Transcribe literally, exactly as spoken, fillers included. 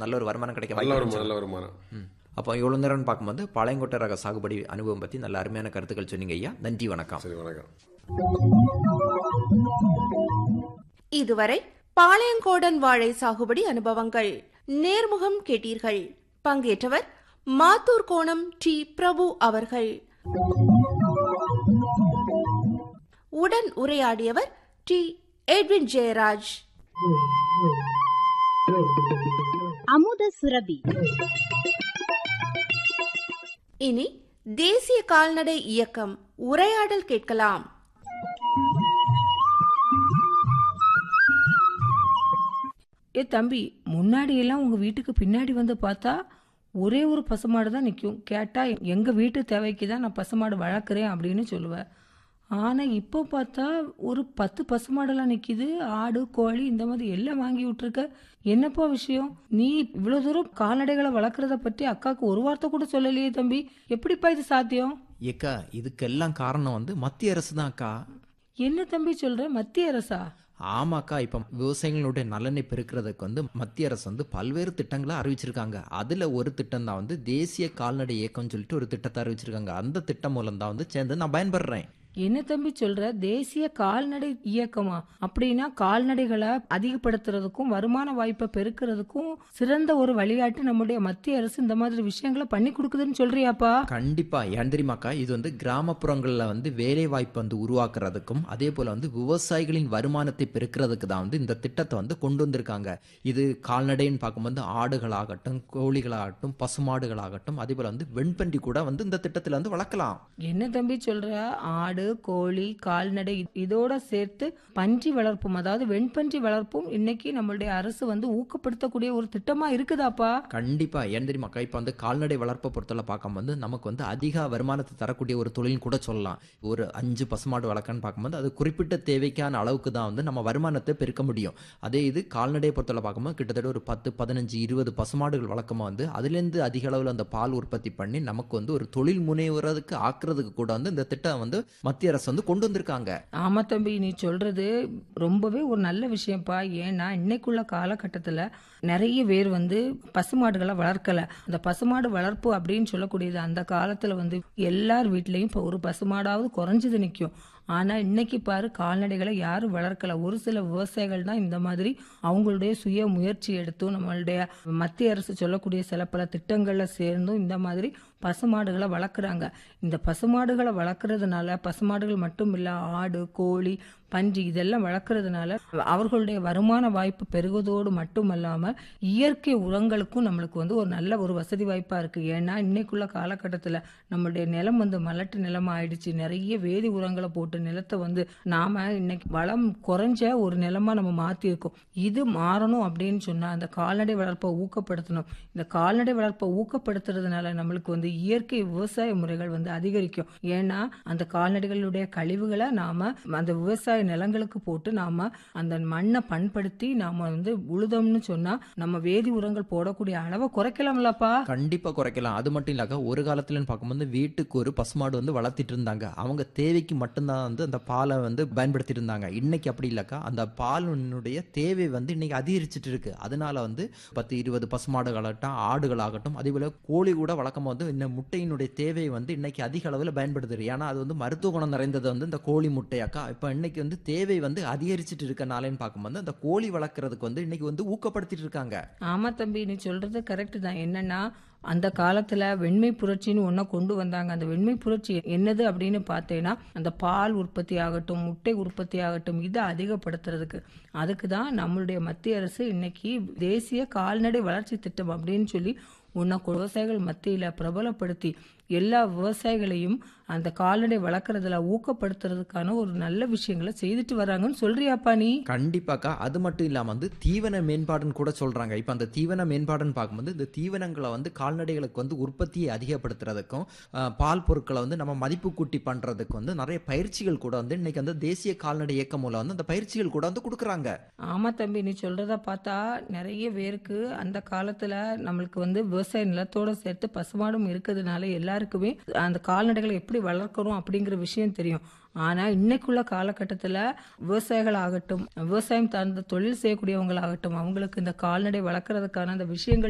நல்ல ஒரு வருமானம் கிடைக்க நல்ல வாய்ப்பு ஒரு இருக்கு. நல்ல வருமானம். ம். அப்போ இவ்வளோ நேரம் பார்க்கும்போது பாளையங்கோட்டை ரக சாகுபடி அனுபவம் பற்றி நல்ல அருமையான கருத்துக்கள் சொன்னீங்க ஐயா. நன்றி, வணக்கம். சரி, வணக்கம். இதுவரை பாளையங்கோடன் வாழை சாகுபடி அனுபவங்கள் நேர்முகம் கேட்டீர்கள். பங்கேற்றவர் மாத்தூர் கோணம் டி பிரபு அவர்கள். உடன் உரையாடியவர் டி எட்வின் ஜெயராஜ். அமுத சுரபி. இனி தேசிய கால்நடை இயக்கம் உரையாடல் கேட்கலாம். ஏ தம்பி, முன்னாடி எல்லாம் உங்க வீட்டுக்கு பின்னாடி வந்து பார்த்தா ஒரே ஒரு பசுமாடு தான் நிற்கும். கேட்டா எங்க வீட்டு தேவைக்கு தான் நான் பசுமாடு வளர்க்குறேன் அப்படின்னு சொல்லுவேன். ஆனா இப்போ பார்த்தா ஒரு பத்து பசுமாடெல்லாம் நிக்குது. ஆடு, கோழி இந்த மாதிரி எல்லாம் வாங்கி விட்டுருக்க. என்னப்பா விஷயம்? நீ இவ்வளவு தூரம் கால்நடைகளை வளர்க்குறத பற்றி அக்காவுக்கு ஒரு வார்த்தை கூட சொல்லலையே தம்பி. எப்படிப்பா இது சாத்தியம்? ஏக்கா, இதுக்கெல்லாம் காரணம் வந்து மத்திய அரசு தான் அக்கா. என்ன தம்பி சொல்ற? மத்திய அரசா? ஆமாக்கா, இப்போ விவசாயிகளுடைய நலனை பெருக்கிறதுக்கு வந்து மத்திய அரசு வந்து பல்வேறு திட்டங்களை அறிவிச்சிருக்காங்க. அதில் ஒரு திட்டம் தான் வந்து தேசிய கால்நடை இயக்கம்னு சொல்லிட்டு ஒரு திட்டத்தை அறிவிச்சிருக்காங்க. அந்த திட்டம் மூலம் தான் வந்து சேர்ந்து நான் பயன்படுறேன். என்ன தம்பி சொல்ற? தேசிய கால்நடை இயக்கமா? அப்படின்னா கால்நடைகளை அதிகப்படுத்துறதுக்கும் வருமான வாய்ப்பை பெருக்கிறதுக்கும் சிறந்த ஒரு வழிகாட்டு நம்முடைய மத்திய அரசு இந்த மாதிரி விஷயங்களை பண்ணி கொடுக்குதுன்னு சொல்றியாப்பா? கண்டிப்பா. ஏன் தெரியுமாக்கா, இது வந்து கிராமப்புறங்களில் வந்து வேலை வாய்ப்பு வந்து உருவாக்குறதுக்கும் அதே போல வந்து விவசாயிகளின் வருமானத்தை பெருக்கிறதுக்கு தான் வந்து இந்த திட்டத்தை வந்து கொண்டு வந்திருக்காங்க. இது கால்நடைன்னு பார்க்கும்போது ஆடுகளாகட்டும், கோழிகளாகட்டும், பசுமாடுகளாகட்டும், அதே போல வந்து வெண்பன்றி கூட வந்து இந்த திட்டத்தில் வந்து வளர்க்கலாம். என்ன தம்பி சொல்ற? ஆடு, கோழி, கால்நடை இதோட சேர்த்து பன்றி வளர்ப்பும், அதாவது வெண்பன்றி வளர்ப்பும் இன்னைக்கு நம்மளுடைய அரசு வந்து ஊக்கப்படுத்தக்கூடிய ஒரு திட்டமா இருக்குதாப்பா? கண்டிப்பா. ஏன் தெரியுமாக்கா, இப்போ வந்து கால்நடை வளர்ப்பை பொறுத்தவரை பார்க்கும்போது நமக்கு வந்து அதிக வருமானத்தை தரக்கூடிய ஒரு தொழில் கூட சொல்லலாம். ஒரு அஞ்சு பசுமாடு வளர்க்கன்னு பார்க்கும்போது அது குறிப்பிட்ட தேவைக்கான அளவுக்கு தான் வந்து நம்ம வருமானத்தை பெருக்க முடியும். அதே இது கால்நடையை பொறுத்தவரை பார்க்கும்போது கிட்டத்தட்ட ஒரு பத்து பதினஞ்சு இருபது பசுமாடுகள் வளர்க்கமா வந்து அதுலேருந்து அதிக அளவில் அந்த பால் உற்பத்தி பண்ணி நமக்கு வந்து ஒரு தொழில் முனைவரதுக்கு ஆக்குறதுக்கு கூட வந்து இந்த திட்டம் வந்து மத்திய அரசு வந்து கொண்டு வந்திருக்காங்க. ஆமா தம்பி, நீ சொல்றது ரொம்பவே ஒரு நல்ல விஷயம்ப்பா. ஏன்னா இன்னைக்குள்ள காலகட்டத்துல நிறைய பேர் வந்து பசுமாடுகளை வளர்க்கல. அந்த பசுமாடு வளர்ப்பு அப்படின்னு சொல்லக்கூடியது அந்த காலத்துல வந்து எல்லார் வீட்லயும் இப்போ ஒரு பசுமாடாவது குறைஞ்சது நிற்கும். ஆனா இன்னைக்கு பாரு, கால்நடைகளை யாரும் வளர்க்கல. ஒரு சில விவசாயிகள் தான் இந்த மாதிரி அவங்களுடைய சுய முயற்சி எடுத்தும் நம்மளுடைய மத்திய அரசு சொல்லக்கூடிய சில பல திட்டங்கள்ல சேர்ந்தும் இந்த மாதிரி பசுமாடுகளை வளர்க்குறாங்க. இந்த பசுமாடுகளை வளர்க்கறதுனால பசுமாடுகள் மட்டும் இல்ல, ஆடு, கோழி, பன்றி இதெல்லாம் வளர்க்கறதுனால அவர்களுடைய வருமான வாய்ப்பு பெருகுவதோடு மட்டுமல்லாம இயற்கை உரங்களுக்கும் நம்மளுக்கு வந்து ஒரு நல்ல ஒரு வசதி வாய்ப்பா இருக்கு. ஏன்னா இன்னைக்குள்ள காலகட்டத்துல நம்மளுடைய நிலம் வந்து மலட்டு நிலமா ஆயிடுச்சு. நிறைய வேதி உரங்களை போட்டு நிலத்தை வந்து நாம இன்னைக்கு வளம் குறைஞ்ச ஒரு நிலமா நம்ம மாத்திருக்கோம். இது மாறணும் அப்படின்னு சொன்னா அந்த கால்நடை வளர்ப்பை ஊக்கப்படுத்தணும். இந்த கால்நடை வளர்ப்பை ஊக்கப்படுத்துறதுனால நம்மளுக்கு வந்து இயற்கை விவசாய முறைகள் வந்து அதிகரிக்கும். ஏன்னா அந்த கால்நடைகளுடைய கழிவுகளை நாம அந்த விவசாய நிலங்களுக்கு போட்டு நாம அந்த மண்ணை பண்படுத்தி நாம வந்து உழுதம்னு சொன்னா நம்ம வேதி உரங்கள் போடக்கூடிய அளவை குறைக்கலாம்லப்பா? கண்டிப்பா குறைக்கலாம். அது மட்டும் இல்லாக்க ஒரு காலத்துல பார்க்கும்போது வீட்டுக்கு ஒரு பசுமாடு வந்து வளர்த்திட்டு இருந்தாங்க. அவங்க தேவைக்கு மட்டும்தான் வந்து அந்த பாலை வந்து பயன்படுத்திட்டு இருந்தாங்க. இன்னைக்கு அப்படி இல்லக்கா, அந்த பாலினுடைய தேவை வந்து இன்னைக்கு அதிகரிச்சுட்டு இருக்கு. அதனால வந்து பத்து இருபது பசுமாடுகளாகட்டும், ஆடுகளாகட்டும், அதே போல கோழி கூட வளர்க்கும் போது இந்த முட்டையினுடைய தேவை வந்து இன்னைக்கு அதிக அளவில் பயன்படுத்துது. ஏன்னா அது வந்து மருத்துவ குணம் நிறைந்தது வந்து இந்த கோழி முட்டையாக்கா. இப்போ இன்னைக்கு வந்து தேவை வந்து அதிகரிச்சுட்டு இருக்கனாலேன்னு பார்க்கும்போது அந்த கோழி வளர்க்கறதுக்கு வந்து இன்னைக்கு வந்து ஊக்கப்படுத்திட்டு இருக்காங்க. ஆமா தம்பி, நீ சொல்றது கரெக்ட் தான். என்னன்னா அந்த காலத்துல வெண்மை புரட்சின்னு ஒன்ன கொண்டு வந்தாங்க. அந்த வெண்மை புரட்சி என்னது அப்படின்னு பார்த்தேன்னா அந்த பால் உற்பத்தி ஆகட்டும், முட்டை உற்பத்தி ஆகட்டும், இதை அதிகப்படுத்துறதுக்கு. அதுக்கு தான் நம்மளுடைய மத்திய அரசு இன்னைக்கு தேசிய கால்நடை வளர்ச்சி திட்டம் அப்படின்னு சொல்லி உன்னை விவசாயிகள் மத்தியில பிரபலப்படுத்தி எல்லா விவசாயிகளையும் அந்த கால்நடை வளர்க்கறதுல ஊக்கப்படுத்துறதுக்கான ஒரு நல்ல விஷயங்களை செய்துட்டு வராங்கன்னு சொல்றியாப்பா நீ? கண்டிப்பாக்கா. அது மட்டும் இல்லாம வந்து தீவன மேம்பாடுன்னு கூட சொல்றாங்க. இப்ப அந்த தீவன மேம்பாடுன்னு பார்க்கும்போது இந்த தீவனங்களை வந்து கால்நடைகளுக்கு வந்து உற்பத்தியை அதிகப்படுத்துறதுக்கும் பால் பொருட்களை வந்து நம்ம மதிப்பு கூட்டி பண்றதுக்கு வந்து நிறைய பயிற்சிகள் கூட வந்து இன்னைக்கு வந்து தேசிய கால்நடை இயக்கம் மூலம் வந்து அந்த பயிற்சிகள் கூட வந்து கொடுக்குறாங்க. ஆமா தம்பி, நீ சொல்றத பார்த்தா நிறைய பேருக்கு அந்த காலத்துல நம்மளுக்கு வந்து விவசாய நிலத்தோட சேர்த்து பசுமாடும் இருக்கிறதுனால எல்லாருக்குமே அந்த கால்நடைகளை எப்படி வளர்க்கணும் அப்படிங்கிற விஷயம் தெரியும். ஆனா இன்னைக்குள்ள காலகட்டத்துல விவசாயிகள் ஆகட்டும், விவசாயம் சார்ந்த தொழில் செய்யக்கூடியவங்களாகட்டும், அவங்களுக்கு இந்த கால்நடை வளர்க்கறதுக்கான அந்த விஷயங்கள்